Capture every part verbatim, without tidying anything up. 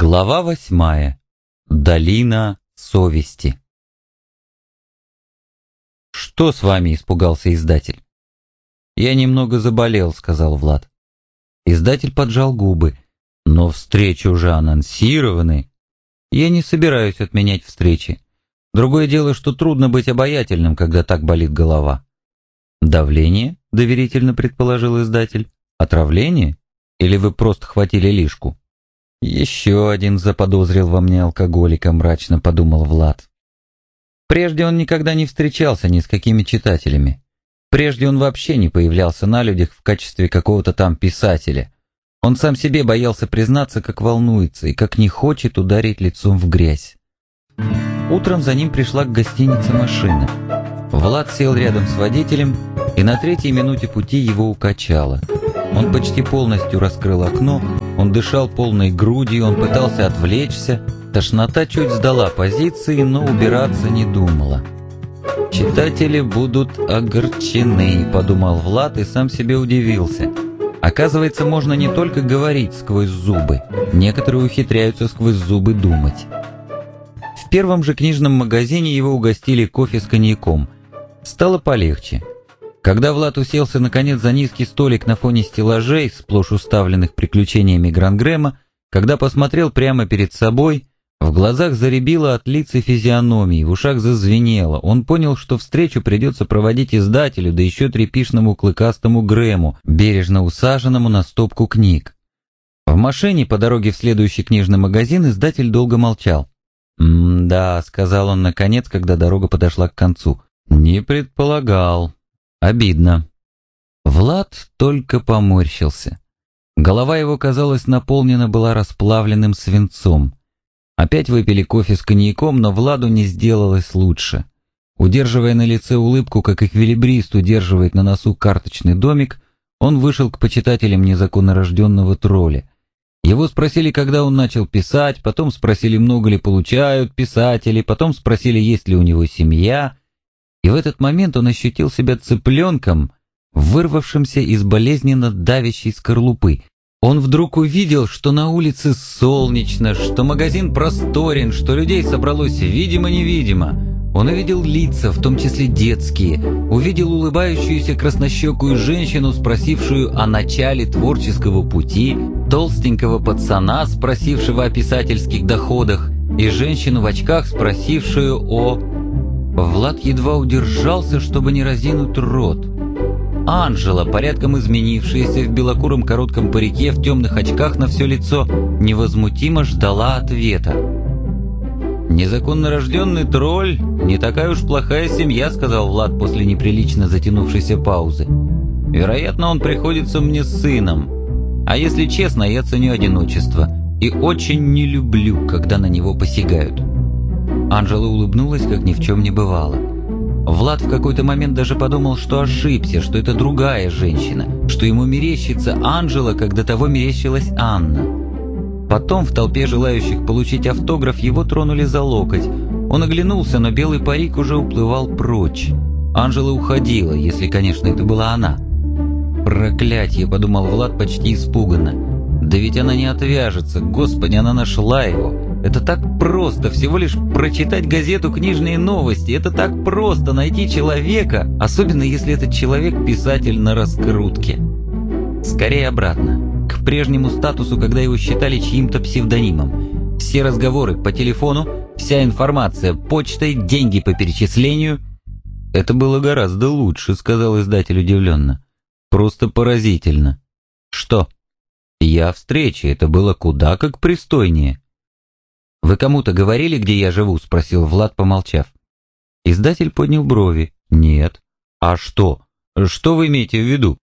Глава восьмая. Долина совести. «Что с вами?» — испугался издатель. «Я немного заболел», — сказал Влад. Издатель поджал губы. «Но встречи уже анонсированы. Я не собираюсь отменять встречи. Другое дело, что трудно быть обаятельным, когда так болит голова». «Давление?» — доверительно предположил издатель. «Отравление? Или вы просто хватили лишку?» «Еще один заподозрил во мне алкоголика», — мрачно подумал Влад. Прежде он никогда не встречался ни с какими читателями. Прежде он вообще не появлялся на людях в качестве какого-то там писателя. Он сам себе боялся признаться, как волнуется и как не хочет ударить лицом в грязь. Утром за ним пришла к гостинице машина. Влад сел рядом с водителем, и на третьей минуте пути его укачало. Он почти полностью раскрыл окно, он дышал полной грудью, он пытался отвлечься. Тошнота чуть сдала позиции, но убираться не думала. «Читатели будут огорчены», — подумал Влад и сам себе удивился. Оказывается, можно не только говорить сквозь зубы, некоторые ухитряются сквозь зубы думать. В первом же книжном магазине его угостили кофе с коньяком. Стало полегче. Когда Влад уселся наконец за низкий столик на фоне стеллажей, сплошь уставленных приключениями Гран-Грэма, когда посмотрел прямо перед собой, в глазах зарябило от лиц и физиономии, в ушах зазвенело. Он понял, что встречу придется проводить издателю, да еще трепишному клыкастому Грэму, бережно усаженному на стопку книг. В машине по дороге в следующий книжный магазин издатель долго молчал. «М-да», — сказал он наконец, когда дорога подошла к концу. «Не предполагал. Обидно». Влад только поморщился. Голова его, казалось, наполнена была расплавленным свинцом. Опять выпили кофе с коньяком, но Владу не сделалось лучше. Удерживая на лице улыбку, как эквилибрист удерживает на носу карточный домик, он вышел к почитателям незаконнорожденного тролля. Его спросили, когда он начал писать, потом спросили, много ли получают писатели, потом спросили, есть ли у него семья. И в этот момент он ощутил себя цыпленком, вырвавшимся из болезненно давящей скорлупы. Он вдруг увидел, что на улице солнечно, что магазин просторен, что людей собралось видимо-невидимо. Он увидел лица, в том числе детские, увидел улыбающуюся краснощекую женщину, спросившую о начале творческого пути, толстенького пацана, спросившего о писательских доходах, и женщину в очках, спросившую о... Влад едва удержался, чтобы не разинуть рот. Анжела, порядком изменившаяся в белокуром коротком парике, в темных очках на все лицо, невозмутимо ждала ответа. «Незаконно рожденный тролль, не такая уж плохая семья», — сказал Влад после неприлично затянувшейся паузы. «Вероятно, он приходится мне сыном. А если честно, я ценю одиночество и очень не люблю, когда на него посягают». Анжела улыбнулась, как ни в чем не бывало. Влад в какой-то момент даже подумал, что ошибся, что это другая женщина, что ему мерещится Анжела, как до того мерещилась Анна. Потом в толпе желающих получить автограф его тронули за локоть. Он оглянулся, но белый парик уже уплывал прочь. Анжела уходила, если, конечно, это была она. «Проклятье», — подумал Влад почти испуганно. «Да ведь она не отвяжется, Господи, она нашла его». Это так просто, всего лишь прочитать газету «Книжные новости». Это так просто найти человека, особенно если этот человек писатель на раскрутке. Скорее обратно, к прежнему статусу, когда его считали чьим-то псевдонимом. Все разговоры по телефону, вся информация почтой, деньги по перечислению. «Это было гораздо лучше», — сказал издатель удивленно. «Просто поразительно». «Что?» «Я встрече, это было куда как пристойнее». «Вы кому-то говорили, где я живу?» — спросил Влад, помолчав. Издатель поднял брови. «Нет». «А что? Что вы имеете в виду?»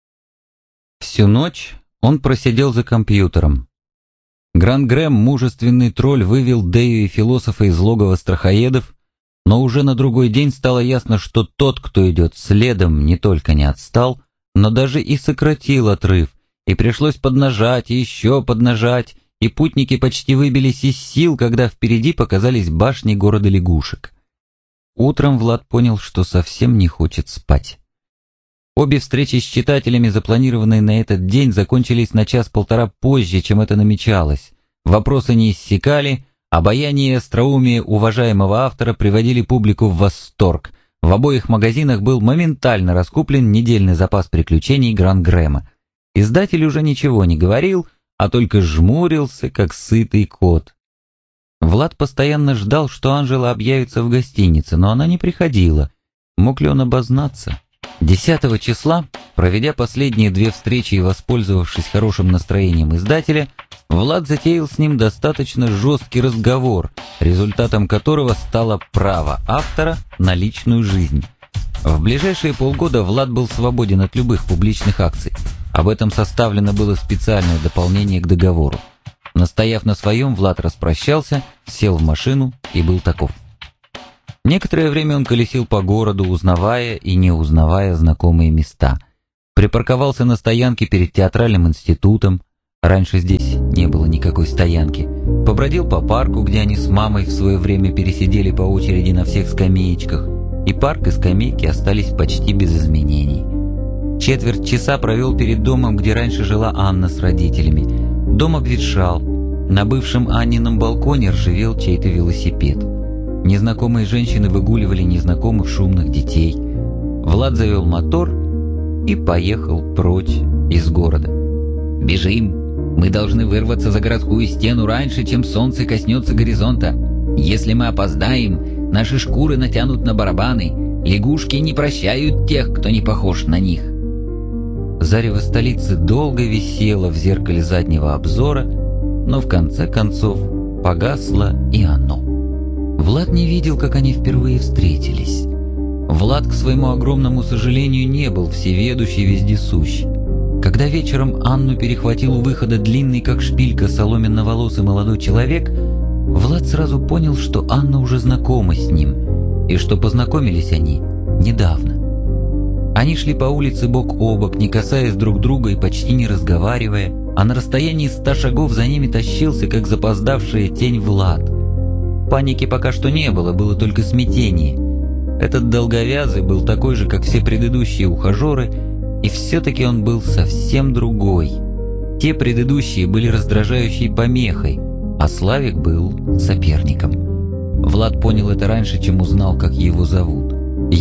Всю ночь он просидел за компьютером. Гран-Грэм, мужественный тролль, вывел Дею и философа из логова страхоедов, но уже на другой день стало ясно, что тот, кто идет следом, не только не отстал, но даже и сократил отрыв, и пришлось поднажать и еще поднажать, и путники почти выбились из сил, когда впереди показались башни города лягушек. Утром Влад понял, что совсем не хочет спать. Обе встречи с читателями, запланированные на этот день, закончились на час-полтора позже, чем это намечалось. Вопросы не иссякали, обаяние и остроумие уважаемого автора приводили публику в восторг. В обоих магазинах был моментально раскуплен недельный запас приключений Гран-Грэма. Издатель уже ничего не говорил, а только жмурился, как сытый кот. Влад постоянно ждал, что Анжела объявится в гостинице, но она не приходила. Мог ли он обознаться? Десятого числа, проведя последние две встречи и воспользовавшись хорошим настроением издателя, Влад затеял с ним достаточно жесткий разговор, результатом которого стало право автора на личную жизнь. В ближайшие полгода Влад был свободен от любых публичных акций. Об этом составлено было специальное дополнение к договору. Настояв на своем, Влад распрощался, сел в машину и был таков. Некоторое время он колесил по городу, узнавая и не узнавая знакомые места. Припарковался на стоянке перед театральным институтом. Раньше здесь не было никакой стоянки. Побродил по парку, где они с мамой в свое время пересидели по очереди на всех скамеечках. И парк и скамейки остались почти без изменений. Четверть часа провел перед домом, где раньше жила Анна с родителями. Дом обветшал. На бывшем Аннином балконе ржавел чей-то велосипед. Незнакомые женщины выгуливали незнакомых шумных детей. Влад завел мотор и поехал прочь из города. «Бежим! Мы должны вырваться за городскую стену раньше, чем солнце коснется горизонта. Если мы опоздаем, наши шкуры натянут на барабаны. Лягушки не прощают тех, кто не похож на них». Зарево столицы долго висело в зеркале заднего обзора, но в конце концов погасло и оно. Влад не видел, как они впервые встретились. Влад, к своему огромному сожалению, не был всеведущий, вездесущ. Когда вечером Анну перехватил у выхода длинный, как шпилька, соломенно-волосый молодой человек, Влад сразу понял, что Анна уже знакома с ним, и что познакомились они недавно. Они шли по улице бок о бок, не касаясь друг друга и почти не разговаривая, а на расстоянии ста шагов за ними тащился, как запоздавшая тень, Влад. Паники пока что не было, было только смятение. Этот долговязый был такой же, как все предыдущие ухажеры, и все-таки он был совсем другой. Те предыдущие были раздражающей помехой, а Славик был соперником. Влад понял это раньше, чем узнал, как его зовут.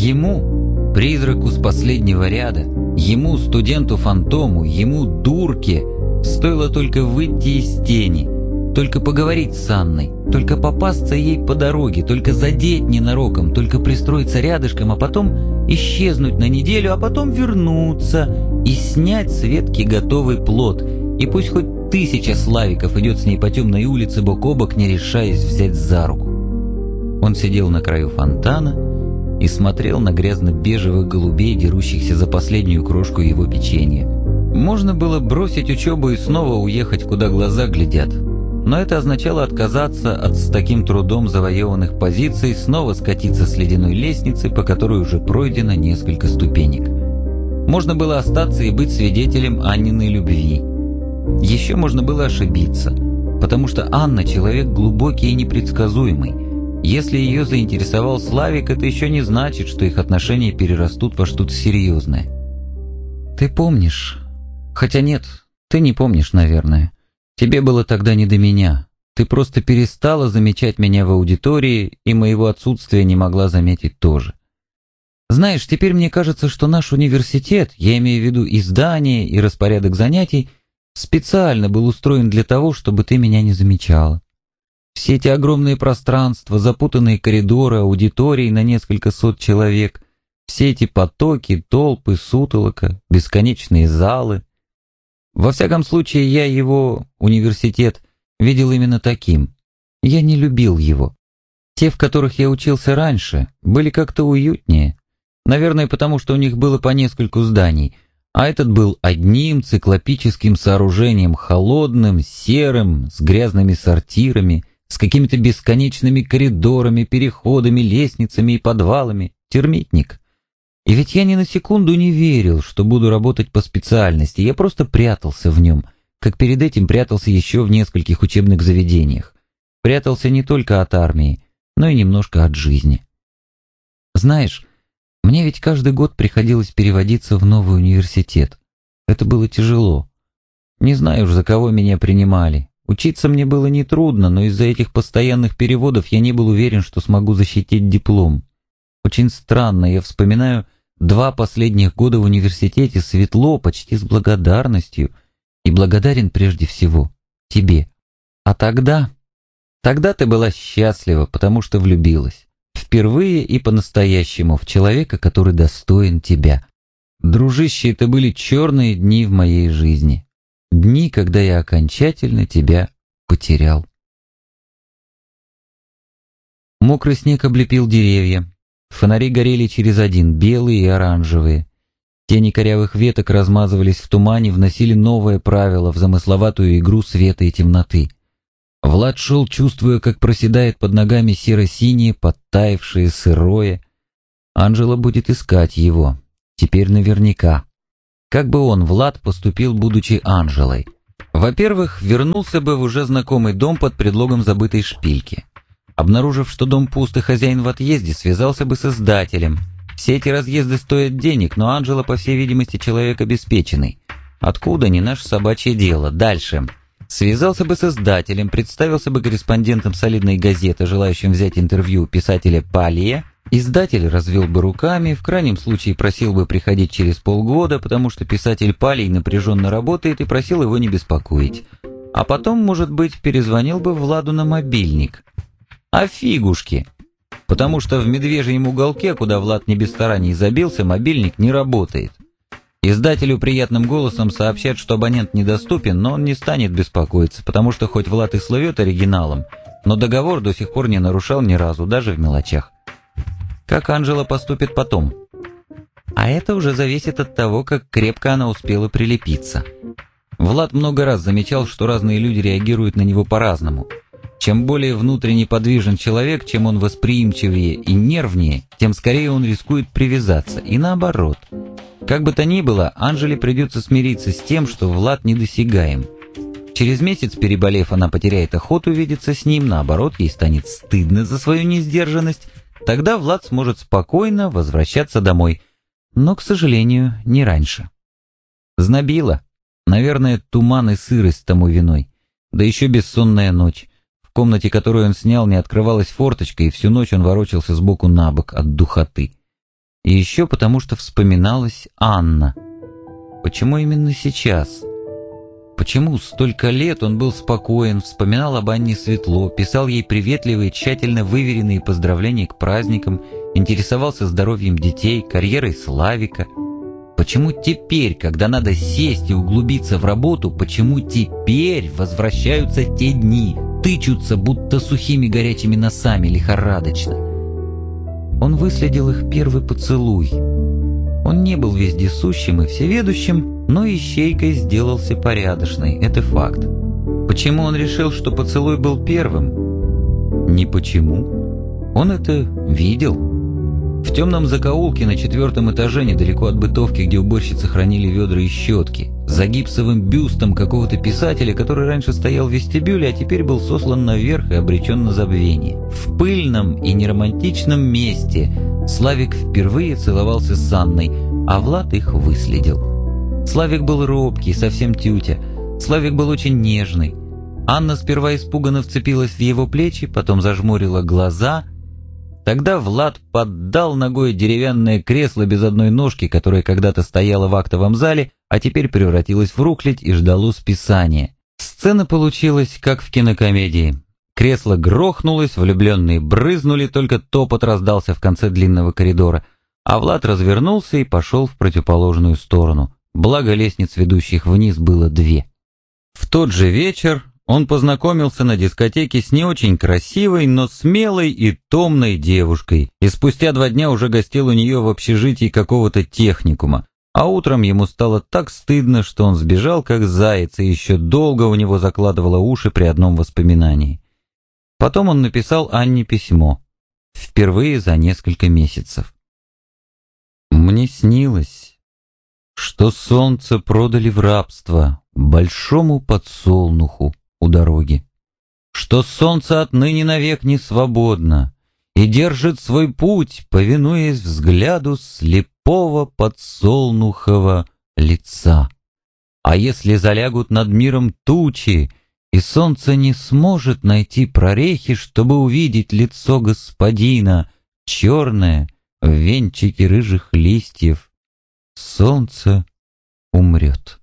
Ему, призраку с последнего ряда, ему, студенту-фантому, ему, дурке, стоило только выйти из тени, только поговорить с Анной, только попасться ей по дороге, только задеть ненароком, только пристроиться рядышком, а потом исчезнуть на неделю, а потом вернуться и снять с ветки готовый плод. И пусть хоть тысяча Славиков идет с ней по темной улице бок о бок, не решаясь взять за руку. Он сидел на краю фонтана и смотрел на грязно-бежевых голубей, дерущихся за последнюю крошку его печенья. Можно было бросить учебу и снова уехать, куда глаза глядят. Но это означало отказаться от с таким трудом завоеванных позиций, снова скатиться с ледяной лестницы, по которой уже пройдено несколько ступенек. Можно было остаться и быть свидетелем Анниной любви. Еще можно было ошибиться, потому что Анна человек глубокий и непредсказуемый. Если ее заинтересовал Славик, это еще не значит, что их отношения перерастут во что-то серьезное. Ты помнишь? Хотя нет, ты не помнишь, наверное. Тебе было тогда не до меня. Ты просто перестала замечать меня в аудитории, и моего отсутствия не могла заметить тоже. Знаешь, теперь мне кажется, что наш университет, я имею в виду и здание, и распорядок занятий, специально был устроен для того, чтобы ты меня не замечала. Все эти огромные пространства, запутанные коридоры, аудитории на несколько сот человек, все эти потоки, толпы, сутолока, бесконечные залы. Во всяком случае, я его, университет, видел именно таким. Я не любил его. Те, в которых я учился раньше, были как-то уютнее. Наверное, потому что у них было по нескольку зданий, а этот был одним циклопическим сооружением, холодным, серым, с грязными сортирами, с какими-то бесконечными коридорами, переходами, лестницами и подвалами. Термитник. И ведь я ни на секунду не верил, что буду работать по специальности, я просто прятался в нем, как перед этим прятался еще в нескольких учебных заведениях. Прятался не только от армии, но и немножко от жизни. Знаешь, мне ведь каждый год приходилось переводиться в новый университет. Это было тяжело. Не знаю уж, за кого меня принимали. Учиться мне было нетрудно, но из-за этих постоянных переводов я не был уверен, что смогу защитить диплом. Очень странно, я вспоминаю два последних года в университете светло, почти с благодарностью, и благодарен прежде всего тебе. А тогда... Тогда ты была счастлива, потому что влюбилась. Впервые и по-настоящему в человека, который достоин тебя. Дружище, это были черные дни в моей жизни. Дни, когда я окончательно тебя потерял. Мокрый снег облепил деревья. Фонари горели через один, белые и оранжевые. Тени корявых веток размазывались в тумане, вносили новое правило в замысловатую игру света и темноты. Влад шел, чувствуя, как проседает под ногами серо-синее, подтаявшее, сырое. Анжела будет искать его. Теперь наверняка. Как бы он, Влад, поступил, будучи Анжелой? Во-первых, вернулся бы в уже знакомый дом под предлогом забытой шпильки. Обнаружив, что дом пуст и хозяин в отъезде, связался бы с издателем. Все эти разъезды стоят денег, но Анжела, по всей видимости, человек обеспеченный. Откуда, не наше собачье дело. Дальше. Связался бы с издателем, представился бы корреспондентом солидной газеты, желающим взять интервью у писателя Палия. Издатель развел бы руками, в крайнем случае просил бы приходить через полгода, потому что писатель Палий напряженно работает и просил его не беспокоить. А потом, может быть, перезвонил бы Владу на мобильник. А фигушки! Потому что в медвежьем уголке, куда Влад не без стараний забился, мобильник не работает. Издателю приятным голосом сообщат, что абонент недоступен, но он не станет беспокоиться, потому что хоть Влад и слывет оригиналом, но договор до сих пор не нарушал ни разу, даже в мелочах. Как Анжела поступит потом? А это уже зависит от того, как крепко она успела прилепиться. Влад много раз замечал, что разные люди реагируют на него по-разному. Чем более внутренне подвижен человек, чем он восприимчивее и нервнее, тем скорее он рискует привязаться, и наоборот. Как бы то ни было, Анжеле придется смириться с тем, что Влад недосягаем. Через месяц, переболев, она потеряет охоту видеться с ним, наоборот, ей станет стыдно за свою несдержанность, тогда Влад сможет спокойно возвращаться домой, но, к сожалению, не раньше. Знобило. Наверное, туман и сырость тому виной, да еще бессонная ночь. В комнате, которую он снял, не открывалась форточка, и всю ночь он ворочался сбоку на бок от духоты. И еще потому, что вспоминалась Анна. Почему именно сейчас? Почему столько лет он был спокоен, вспоминал об Анне светло, писал ей приветливые, тщательно выверенные поздравления к праздникам, интересовался здоровьем детей, карьерой Славика? Почему теперь, когда надо сесть и углубиться в работу, почему теперь возвращаются те дни, тычутся, будто сухими горячими носами, лихорадочно? Он выследил их первый поцелуй. Он не был вездесущим и всеведущим, но ищейкой сделался порядочной, это факт. Почему он решил, что поцелуй был первым? Не почему. Он это видел. В темном закоулке на четвертом этаже, недалеко от бытовки, где уборщицы хранили ведра и щетки, за гипсовым бюстом какого-то писателя, который раньше стоял в вестибюле, а теперь был сослан наверх и обречен на забвение. В пыльном и неромантичном месте Славик впервые целовался с Анной, а Влад их выследил. Славик был робкий, совсем тютя. Славик был очень нежный. Анна сперва испуганно вцепилась в его плечи, потом зажмурила глаза. Тогда Влад поддал ногой деревянное кресло без одной ножки, которое когда-то стояло в актовом зале, а теперь превратилось в рухлядь и ждало списания. Сцена получилась, как в кинокомедии. Кресло грохнулось, влюбленные брызнули, только топот раздался в конце длинного коридора, а Влад развернулся и пошел в противоположную сторону. Благо лестниц, ведущих вниз, было две. В тот же вечер он познакомился на дискотеке с не очень красивой, но смелой и томной девушкой, и спустя два дня уже гостил у нее в общежитии какого-то техникума, а утром ему стало так стыдно, что он сбежал как заяц, и еще долго у него закладывало уши при одном воспоминании. Потом он написал Анне письмо, впервые за несколько месяцев. «Мне снилось, что солнце продали в рабство большому подсолнуху у дороги, что солнце отныне навек не свободно и держит свой путь, повинуясь взгляду слепого подсолнухового лица. А если залягут над миром тучи, и солнце не сможет найти прорехи, чтобы увидеть лицо господина, черное, в венчике рыжих листьев. Солнце умрет.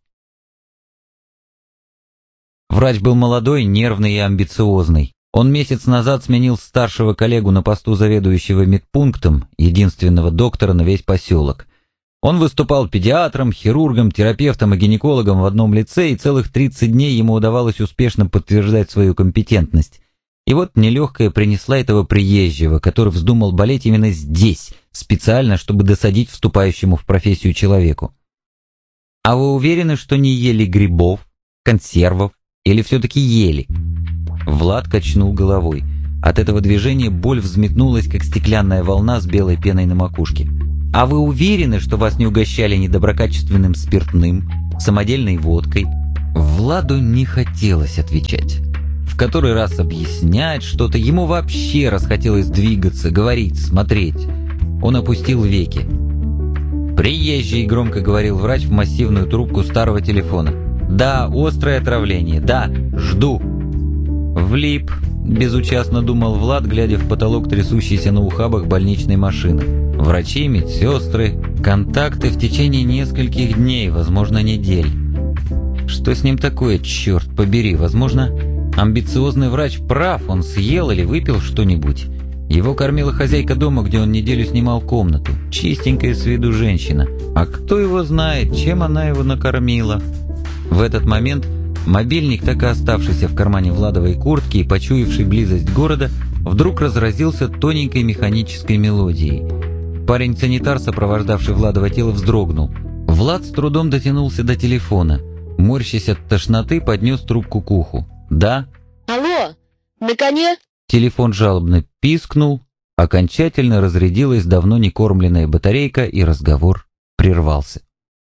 Врач был молодой, нервный и амбициозный. Он месяц назад сменил старшего коллегу на посту заведующего медпунктом, единственного доктора на весь поселок. Он выступал педиатром, хирургом, терапевтом и гинекологом в одном лице, и целых тридцать дней ему удавалось успешно подтверждать свою компетентность. И вот нелегкая принесла этого приезжего, который вздумал болеть именно здесь, специально, чтобы досадить вступающему в профессию человеку. «А вы уверены, что не ели грибов, консервов или все-таки ели?» Влад качнул головой. От этого движения боль взметнулась, как стеклянная волна с белой пеной на макушке. «А вы уверены, что вас не угощали недоброкачественным спиртным, самодельной водкой?» Владу не хотелось отвечать. В который раз объяснять что-то, ему вообще расхотелось двигаться, говорить, смотреть. Он опустил веки. «Приезжий», — громко говорил врач в массивную трубку старого телефона. «Да, острое отравление, да, жду». «Влип», — безучастно думал Влад, глядя в потолок трясущейся на ухабах больничной машины. Врачи, медсестры, контакты в течение нескольких дней, возможно, недель. Что с ним такое, черт побери? Возможно, амбициозный врач прав, он съел или выпил что-нибудь. Его кормила хозяйка дома, где он неделю снимал комнату. Чистенькая с виду женщина. А кто его знает, чем она его накормила? В этот момент мобильник, так и оставшийся в кармане Владовой куртки и почуявший близость города, вдруг разразился тоненькой механической мелодией. Парень-санитар, сопровождавший Владово тело, вздрогнул. Влад с трудом дотянулся до телефона. Морщась от тошноты, поднес трубку к уху. «Да?» «Алло, на коне?» Телефон жалобно пискнул, окончательно разрядилась давно не кормленная батарейка, и разговор прервался.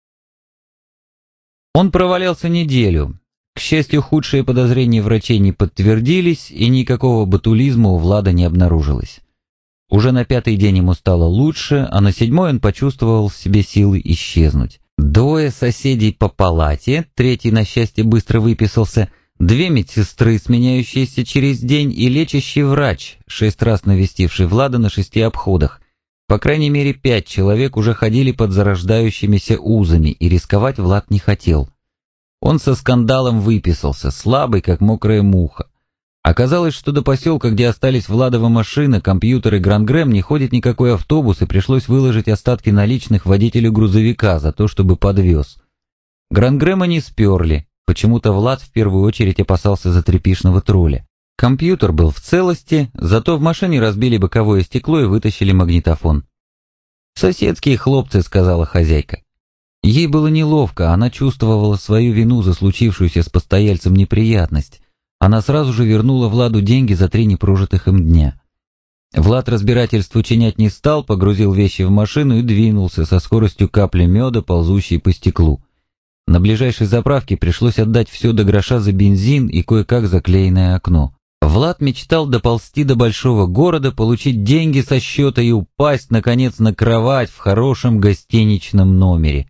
Он провалялся неделю. К счастью, худшие подозрения врачей не подтвердились, и никакого ботулизма у Влада не обнаружилось. Уже на пятый день ему стало лучше, а на седьмой он почувствовал в себе силы исчезнуть. Двое соседей по палате, третий, на счастье, быстро выписался, две медсестры, сменяющиеся через день, и лечащий врач, шесть раз навестивший Влада на шести обходах. По крайней мере, пять человек уже ходили под зарождающимися узами, и рисковать Влад не хотел. Он со скандалом выписался, слабый, как мокрая муха. Оказалось, что до поселка, где остались Владова машина, компьютер и Гран-Грэм, не ходит никакой автобус, и пришлось выложить остатки наличных водителю грузовика за то, чтобы подвез. Гран-Грэма не сперли, почему-то Влад в первую очередь опасался затрепишного тролля. Компьютер был в целости, зато в машине разбили боковое стекло и вытащили магнитофон. «Соседские хлопцы», — сказала хозяйка. Ей было неловко, она чувствовала свою вину за случившуюся с постояльцем неприятность. Она сразу же вернула Владу деньги за три непрожитых им дня. Влад разбирательство учинять не стал, погрузил вещи в машину и двинулся со скоростью капли меда, ползущей по стеклу. На ближайшей заправке пришлось отдать все до гроша за бензин и кое-как заклеенное окно. Влад мечтал доползти до большого города, получить деньги со счета и упасть, наконец, на кровать в хорошем гостиничном номере.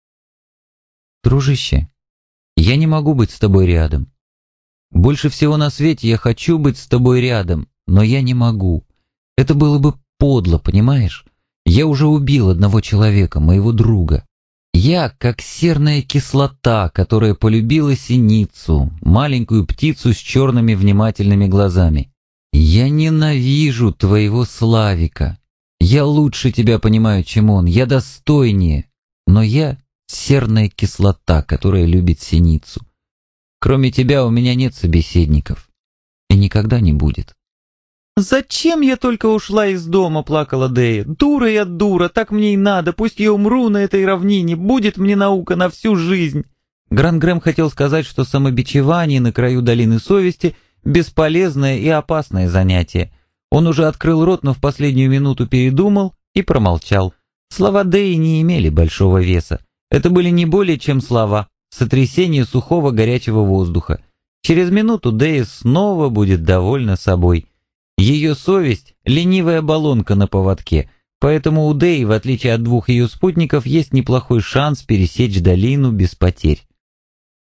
«Дружище, я не могу быть с тобой рядом. Больше всего на свете я хочу быть с тобой рядом, но я не могу. Это было бы подло, понимаешь? Я уже убил одного человека, моего друга. Я как серная кислота, которая полюбила синицу, маленькую птицу с черными внимательными глазами. Я ненавижу твоего Славика. Я лучше тебя понимаю, чем он, я достойнее, но я серная кислота, которая любит синицу. Кроме тебя у меня нет собеседников. И никогда не будет». «Зачем я только ушла из дома?» — плакала Дея. «Дура я дура, так мне и надо, пусть я умру на этой равнине, будет мне наука на всю жизнь». Гран-Грэм хотел сказать, что самобичевание на краю долины совести — бесполезное и опасное занятие. Он уже открыл рот, но в последнюю минуту передумал и промолчал. Слова Деи не имели большого веса. Это были не более чем слова, сотрясение сухого горячего воздуха. Через минуту Дея снова будет довольна собой. Ее совесть — ленивая баллонка на поводке, поэтому у Деи, в отличие от двух ее спутников, есть неплохой шанс пересечь долину без потерь.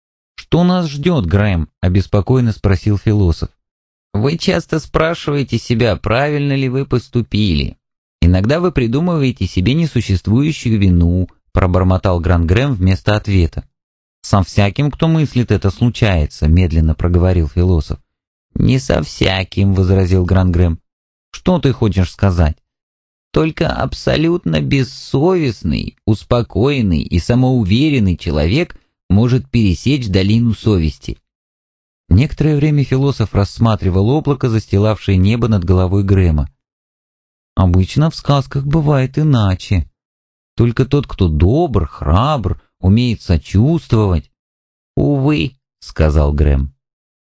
«Что нас ждет, Грэм?» — обеспокоенно спросил философ. «Вы часто спрашиваете себя, правильно ли вы поступили. Иногда вы придумываете себе несуществующую вину», — пробормотал Гран-Грэм вместо ответа. «Со всяким, кто мыслит, это случается», — медленно проговорил философ. «Не со всяким», — возразил Гран-Грэм. «Что ты хочешь сказать?» «Только абсолютно бессовестный, успокоенный и самоуверенный человек может пересечь долину совести». Некоторое время философ рассматривал облако, застилавшее небо над головой Грэма. «Обычно в сказках бывает иначе. Только тот, кто добр, храбр, умеет сочувствовать». «Увы», — сказал Грэм.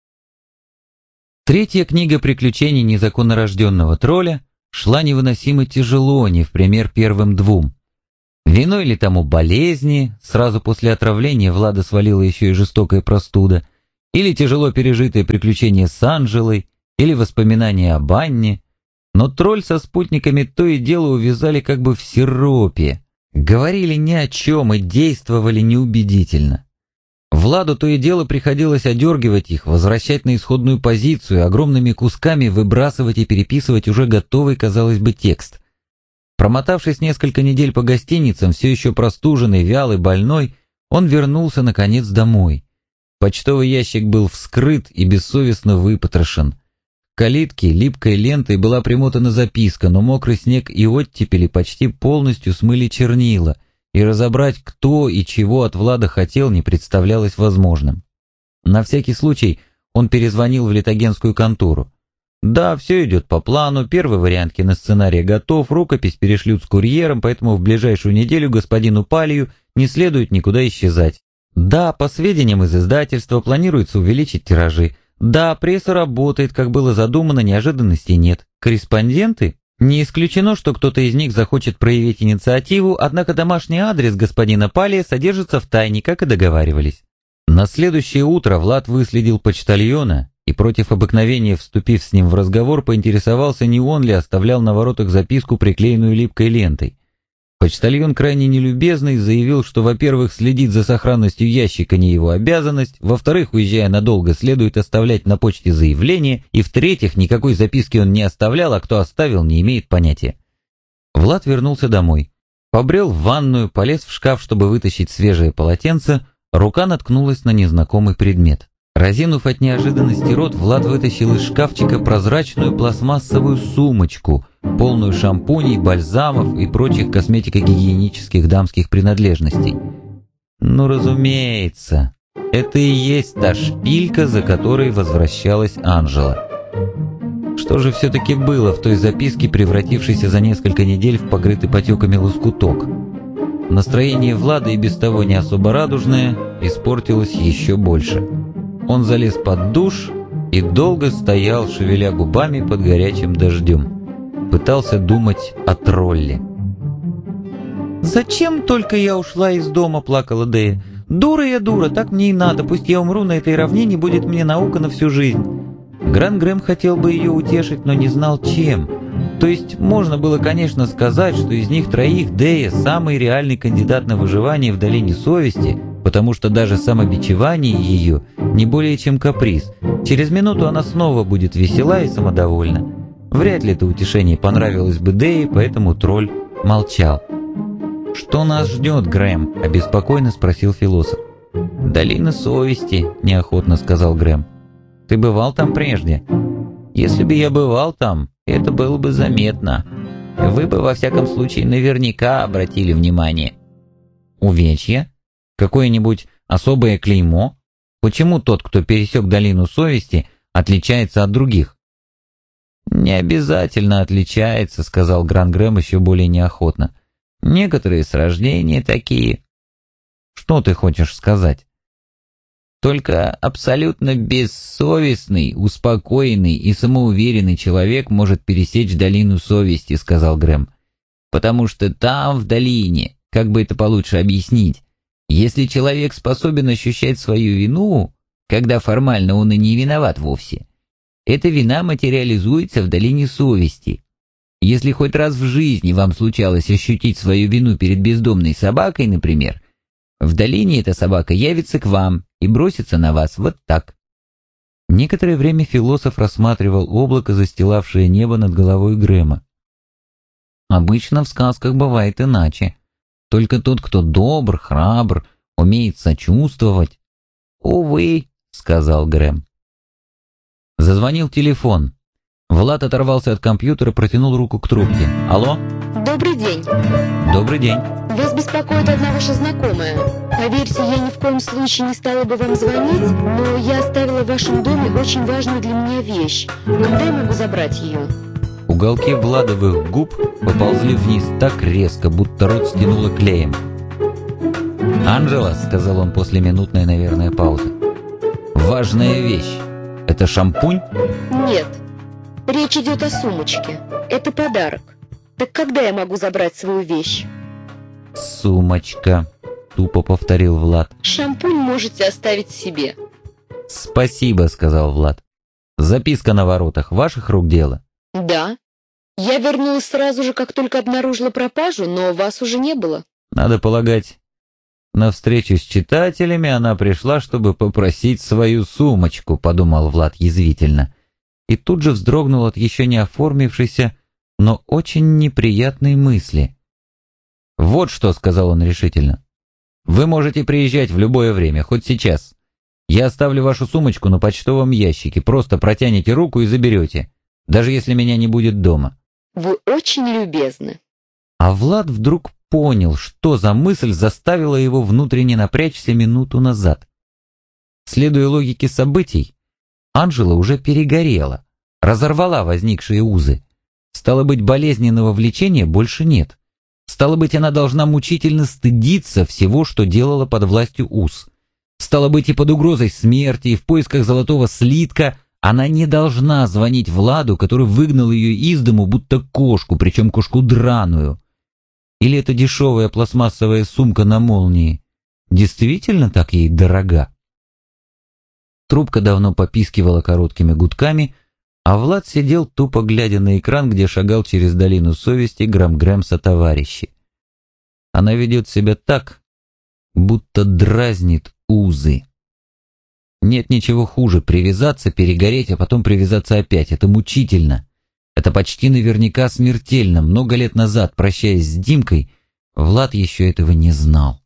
Третья книга приключений незаконнорожденного тролля шла невыносимо тяжело, не в пример первым двум. Виной ли тому болезни, сразу после отравления Влада свалила еще и жестокая простуда, или тяжело пережитое приключение с Анжелой, или воспоминания об Анне, но тролль со спутниками то и дело увязали как бы в сиропе, говорили ни о чем и действовали неубедительно. Владу то и дело приходилось одергивать их, возвращать на исходную позицию, огромными кусками выбрасывать и переписывать уже готовый, казалось бы, текст. Промотавшись несколько недель по гостиницам, все еще простуженный, вялый, больной, он вернулся, наконец, домой. Почтовый ящик был вскрыт и бессовестно выпотрошен. К калитке липкой лентой была примотана записка, но мокрый снег и оттепели почти полностью смыли чернила, и разобрать, кто и чего от Влада хотел, не представлялось возможным. На всякий случай он перезвонил в литогенскую контору. Да, все идет по плану, первый вариант киносценария готов, рукопись перешлют с курьером, поэтому в ближайшую неделю господину Палию не следует никуда исчезать. Да, по сведениям из издательства планируется увеличить тиражи. Да, пресса работает, как было задумано, неожиданностей нет. Корреспонденты? Не исключено, что кто-то из них захочет проявить инициативу, однако домашний адрес господина Палия содержится в тайне, как и договаривались. На следующее утро Влад выследил почтальона и, против обыкновения вступив с ним в разговор, поинтересовался, не он ли оставлял на воротах записку, приклеенную липкой лентой. Почтальон, крайне нелюбезный, заявил, что, во-первых, следить за сохранностью ящика не его обязанность, во-вторых, уезжая надолго, следует оставлять на почте заявление, и, в-третьих, никакой записки он не оставлял, а кто оставил, не имеет понятия. Влад вернулся домой. Побрел в ванную, полез в шкаф, чтобы вытащить свежее полотенце, рука наткнулась на незнакомый предмет. Разинув от неожиданности рот, Влад вытащил из шкафчика прозрачную пластмассовую сумочку, полную шампуней, бальзамов и прочих косметико-гигиенических дамских принадлежностей. Ну, разумеется, это и есть та шпилька, за которой возвращалась Анжела. Что же все-таки было в той записке, превратившейся за несколько недель в покрытый потеками лоскуток? Настроение Влада, и без того не особо радужное, испортилось еще больше. Он залез под душ и долго стоял, шевеля губами под горячим дождем. Пытался думать о тролле. «Зачем только я ушла из дома?» — плакала Дея. «Дура я дура, так мне и надо, пусть я умру на этой равнине, будет мне наука на всю жизнь». Гран-Грэм хотел бы ее утешить, но не знал чем. То есть можно было, конечно, сказать, что из них троих Дея самый реальный кандидат на выживание в долине совести, потому что даже самобичевание ее не более чем каприз. Через минуту она снова будет весела и самодовольна. Вряд ли это утешение понравилось бы Дее, поэтому тролль молчал. «Что нас ждет, Грэм?» – обеспокоенно спросил философ. «Долина совести», – неохотно сказал Грэм. «Ты бывал там прежде?» «Если бы я бывал там, это было бы заметно. Вы бы, во всяком случае, наверняка обратили внимание». «Увечья? Какое-нибудь особое клеймо? Почему тот, кто пересек долину совести, отличается от других?» «Не обязательно отличается», — сказал Гран-Грэм еще более неохотно. «Некоторые с рождения такие». «Что ты хочешь сказать?» «Только абсолютно бессовестный, успокоенный и самоуверенный человек может пересечь долину совести», — сказал Грэм. «Потому что там, в долине, как бы это получше объяснить, если человек способен ощущать свою вину, когда формально он и не виноват вовсе, эта вина материализуется в долине совести. Если хоть раз в жизни вам случалось ощутить свою вину перед бездомной собакой, например, в долине эта собака явится к вам и бросится на вас вот так». Некоторое время философ рассматривал облако, застилавшее небо над головой Грэма. «Обычно в сказках бывает иначе. Только тот, кто добр, храбр, умеет сочувствовать». «Увы», — сказал Грэм. Зазвонил телефон. Влад оторвался от компьютера, протянул руку к трубке. «Алло?» Добрый день. «Добрый день». Вас беспокоит одна ваша знакомая. Поверьте, я ни в коем случае не стала бы вам звонить, но я оставила в вашем доме очень важную для меня вещь. Когда я могу забрать ее? Уголки Владовых губ поползли вниз так резко, будто рот стянуло клеем. «Анжела», — сказал он после минутной, наверное, паузы, — «важная вещь. Это шампунь?» Нет. Речь идет о сумочке. Это подарок. Так когда я могу забрать свою вещь? «Сумочка», — тупо повторил Влад. Шампунь можете оставить себе. «Спасибо», — сказал Влад. «Записка на воротах. Ваших рук дело?» Да. Я вернулась сразу же, как только обнаружила пропажу, но вас уже не было. Надо полагать, на встречу с читателями она пришла, чтобы попросить свою сумочку, подумал Влад язвительно. И тут же вздрогнул от еще не оформившейся, но очень неприятной мысли. «Вот что», — сказал он решительно. «Вы можете приезжать в любое время, хоть сейчас. Я оставлю вашу сумочку на почтовом ящике, просто протянете руку и заберете, даже если меня не будет дома». Вы очень любезны. А Влад вдруг понял, что за мысль заставила его внутренне напрячься минуту назад. Следуя логике событий, Анжела уже перегорела, разорвала возникшие узы. Стало быть, болезненного влечения больше нет. Стало быть, она должна мучительно стыдиться всего, что делала под властью уз. Стало быть, и под угрозой смерти, и в поисках золотого слитка она не должна звонить Владу, который выгнал ее из дому, будто кошку, причем кошку драную. Или эта дешевая пластмассовая сумка на молнии действительно так ей дорога? Трубка давно попискивала короткими гудками, а Влад сидел, тупо глядя на экран, где шагал через долину совести Грэм-Грэм сотоварищи. Она ведет себя так, будто дразнит узы. Нет ничего хуже привязаться, перегореть, а потом привязаться опять. Это мучительно. Это почти наверняка смертельно. Много лет назад, прощаясь с Димкой, Влад еще этого не знал.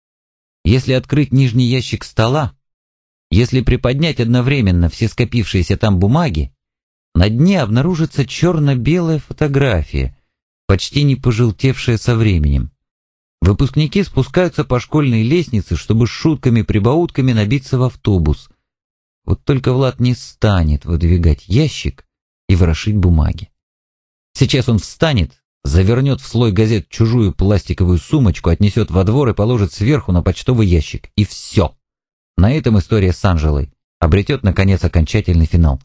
Если открыть нижний ящик стола, если приподнять одновременно все скопившиеся там бумаги, на дне обнаружится черно-белая фотография, почти не пожелтевшая со временем. Выпускники спускаются по школьной лестнице, чтобы с шутками-прибаутками набиться в автобус. Вот только Влад не станет выдвигать ящик и ворошить бумаги. Сейчас он встанет, завернет в слой газет чужую пластиковую сумочку, отнесет во двор и положит сверху на почтовый ящик. И все. На этом история с Анжелой обретет, наконец, окончательный финал.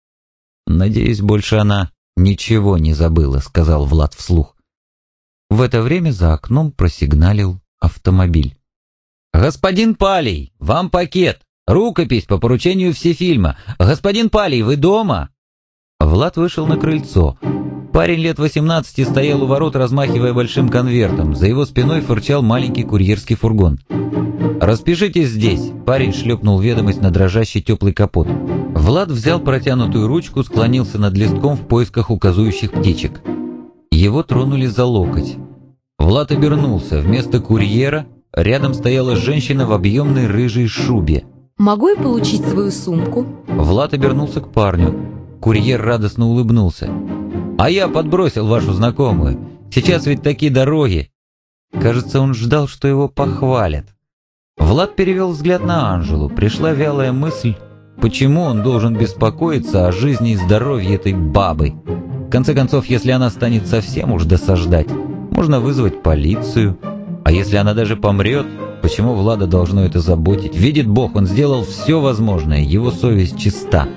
«Надеюсь, больше она ничего не забыла», — сказал Влад вслух. В это время за окном просигналил автомобиль. «Господин Палий, вам пакет! Рукопись по поручению Всефильма! Господин Палий, вы дома?» Влад вышел на крыльцо. Парень лет восемнадцати стоял у ворот, размахивая большим конвертом. За его спиной фырчал маленький курьерский фургон. «Распишитесь здесь», — парень шлепнул ведомость на дрожащий теплый капот. Влад взял протянутую ручку, склонился над листком в поисках указующих птичек. Его тронули за локоть. Влад обернулся. Вместо курьера рядом стояла женщина в объемной рыжей шубе. «Могу я получить свою сумку?» Влад обернулся к парню. Курьер радостно улыбнулся. «А я подбросил вашу знакомую. Сейчас ведь такие дороги». Кажется, он ждал, что его похвалят. Влад перевел взгляд на Анжелу. Пришла вялая мысль, почему он должен беспокоиться о жизни и здоровье этой бабы. В конце концов, если она станет совсем уж досаждать, можно вызвать полицию. А если она даже помрет, почему Влада должно это заботить? Видит Бог, он сделал все возможное, его совесть чиста.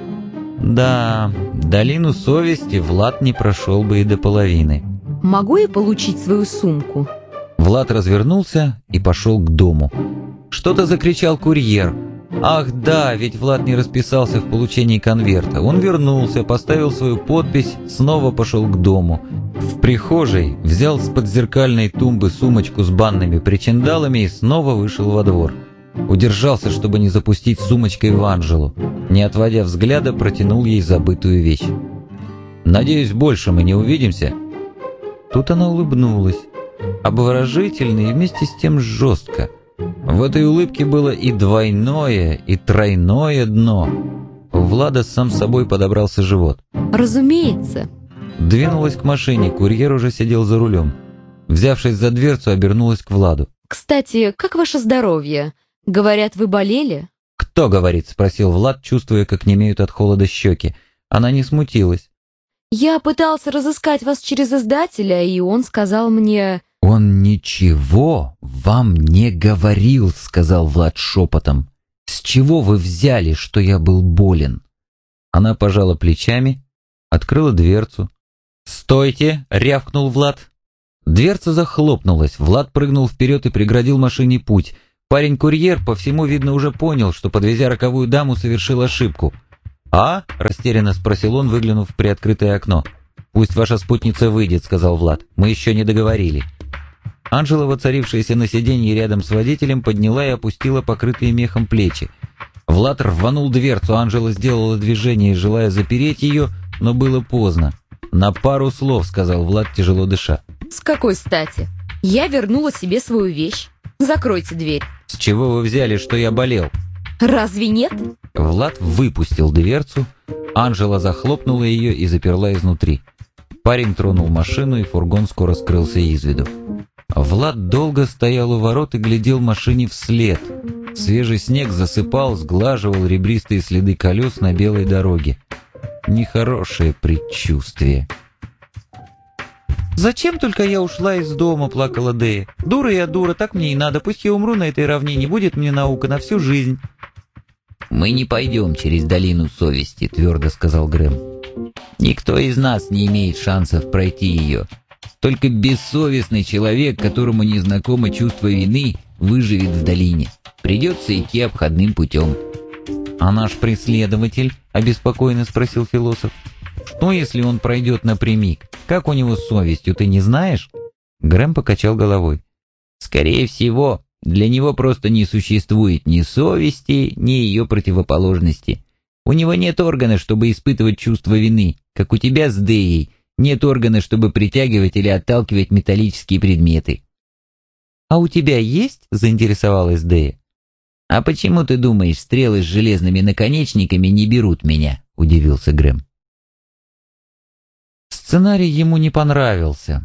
Да, долину совести Влад не прошел бы и до половины. «Могу я получить свою сумку?» Влад развернулся и пошел к дому. Что-то закричал курьер. Ах да, ведь Влад не расписался в получении конверта. Он вернулся, поставил свою подпись, снова пошел к дому. В прихожей взял с подзеркальной тумбы сумочку с банными причиндалами и снова вышел во двор. Удержался, чтобы не запустить сумочкой в Анжелу. Не отводя взгляда, протянул ей забытую вещь. «Надеюсь, больше мы не увидимся?» Тут она улыбнулась. Обворожительно и вместе с тем жестко. В этой улыбке было и двойное, и тройное дно. У Влада сам собой подобрался живот. Разумеется. Двинулась к машине, курьер уже сидел за рулем. Взявшись за дверцу, обернулась к Владу. Кстати, как ваше здоровье? Говорят, вы болели? «Кто говорит?» — спросил Влад, чувствуя, как немеют от холода щеки. Она не смутилась. Я пытался разыскать вас через издателя, и он сказал мне... «Он ничего вам не говорил», — сказал Влад шепотом. «С чего вы взяли, что я был болен?» Она пожала плечами, открыла дверцу. «Стойте!» — рявкнул Влад. Дверца захлопнулась, Влад прыгнул вперед и преградил машине путь. Парень-курьер, по всему видно, уже понял, что, подвезя роковую даму, совершил ошибку. «А?» — растерянно спросил он, выглянув в приоткрытое окно. «Пусть ваша спутница выйдет», — сказал Влад. «Мы еще не договорили». Анжела, воцарившаяся на сиденье рядом с водителем, подняла и опустила покрытые мехом плечи. Влад рванул дверцу, Анжела сделала движение, желая запереть ее, но было поздно. «На пару слов», — сказал Влад, тяжело дыша. С какой стати? Я вернула себе свою вещь. Закройте дверь. «С чего вы взяли, что я болел?» Разве нет? Влад выпустил дверцу, Анжела захлопнула ее и заперла изнутри. Парень тронул машину, и фургон скоро скрылся из виду. Влад долго стоял у ворот и глядел машине вслед. Свежий снег засыпал, сглаживал ребристые следы колес на белой дороге. Нехорошее предчувствие. «Зачем только я ушла из дома?» — плакала Дея. «Дура я дура, так мне и надо. Пусть я умру на этой равнине, будет мне наука на всю жизнь». «Мы не пойдем через долину совести», — твердо сказал Грэм. «Никто из нас не имеет шансов пройти ее. Только бессовестный человек, которому не знакомо чувство вины, выживет в долине. Придется идти обходным путем». «А наш преследователь?» — обеспокоенно спросил философ. «Что, если он пройдет напрямик? Как у него с совестью, ты не знаешь?» Грэм покачал головой. «Скорее всего, для него просто не существует ни совести, ни ее противоположности. У него нет органа, чтобы испытывать чувство вины, как у тебя с Деей. Нет органа, чтобы притягивать или отталкивать металлические предметы». «А у тебя есть?» — заинтересовалась Дея. «А почему ты думаешь, стрелы с железными наконечниками не берут меня?» — удивился Грэм. Сценарий ему не понравился.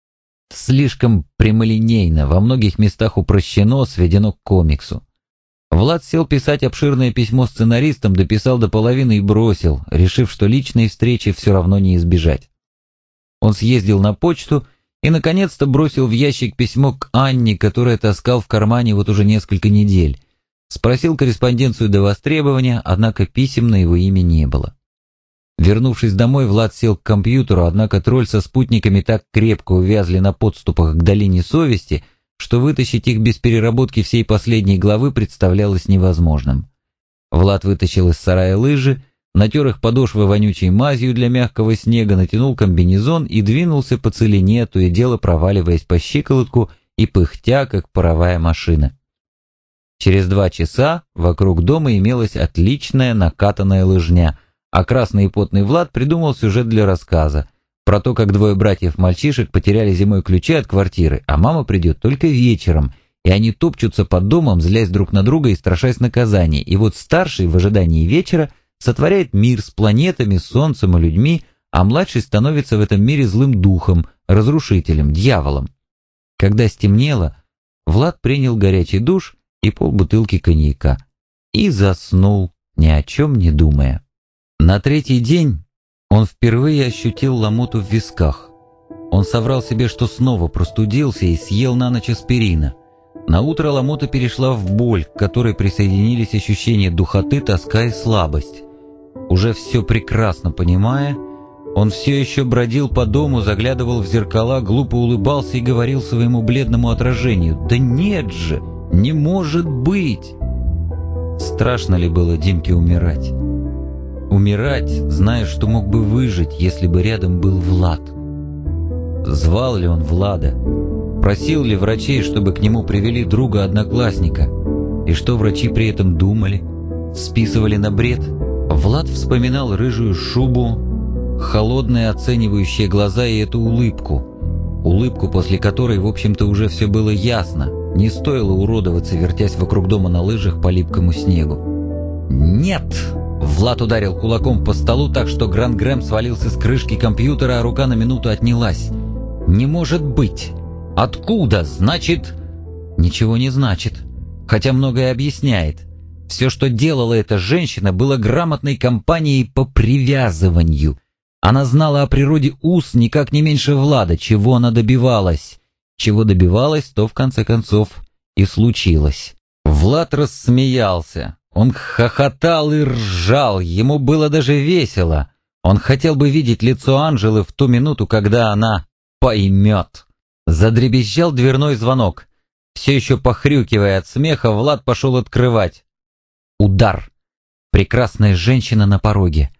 Слишком прямолинейно, во многих местах упрощено, сведено к комиксу. Влад сел писать обширное письмо сценаристам, дописал до половины и бросил, решив, что личной встречи все равно не избежать. Он съездил на почту и, наконец-то, бросил в ящик письмо к Анне, которое таскал в кармане вот уже несколько недель. Спросил корреспонденцию до востребования, однако писем на его имя не было. Вернувшись домой, Влад сел к компьютеру, однако тролль со спутниками так крепко увязли на подступах к долине совести, что вытащить их без переработки всей последней главы представлялось невозможным. Влад вытащил из сарая лыжи, натер их подошвы вонючей мазью для мягкого снега, натянул комбинезон и двинулся по целине, то и дело проваливаясь по щиколотку и пыхтя, как паровая машина. Через два часа вокруг дома имелась отличная накатанная лыжня, а красный и потный Влад придумал сюжет для рассказа про то, как двое братьев-мальчишек потеряли зимой ключи от квартиры, а мама придет только вечером, и они топчутся под домом, злясь друг на друга и страшась наказания, и вот старший в ожидании вечера сотворяет мир с планетами, солнцем и людьми, а младший становится в этом мире злым духом, разрушителем, дьяволом. Когда стемнело, Влад принял горячий душ и полбутылки коньяка и заснул, ни о чем не думая. На третий день он впервые ощутил ломоту в висках. Он соврал себе, что снова простудился и съел на ночь аспирина. Наутро ломота перешла в боль, к которой присоединились ощущения духоты, тоска и слабость. Уже все прекрасно понимая, он все еще бродил по дому, заглядывал в зеркала, глупо улыбался и говорил своему бледному отражению: «Да нет же, не может быть!» Страшно ли было Димке умирать? Умирать, зная, что мог бы выжить, если бы рядом был Влад. Звал ли он Влада? Просил ли врачей, чтобы к нему привели друга-одноклассника? И что врачи при этом думали? Списывали на бред? Влад вспоминал рыжую шубу, холодные оценивающие глаза и эту улыбку. Улыбку, после которой, в общем-то, уже все было ясно. Не стоило уродоваться, вертясь вокруг дома на лыжах по липкому снегу. «Нет!» Влад ударил кулаком по столу так, что Гран-Грэм свалился с крышки компьютера, а рука на минуту отнялась. «Не может быть! Откуда? Значит...» «Ничего не значит. Хотя многое объясняет. Все, что делала эта женщина, было грамотной кампанией по привязыванию. Она знала о природе уз никак не меньше Влада, чего она добивалась. Чего добивалась, то в конце концов и случилось». Влад рассмеялся. Он хохотал и ржал, ему было даже весело. Он хотел бы видеть лицо Анжелы в ту минуту, когда она поймет. Задребезжал дверной звонок. Все еще похрюкивая от смеха, Влад пошел открывать. Удар. Прекрасная женщина на пороге.